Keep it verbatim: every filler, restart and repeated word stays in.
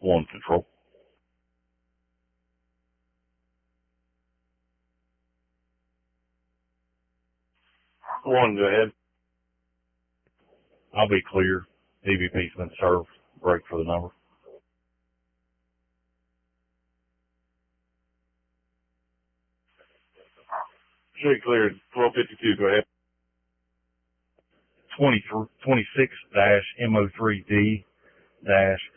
One control. One, go ahead. I'll be clear. E V P's been served. Break for the number. Should be cleared. twelve fifty-two, go ahead. twenty-six dash M O three D dash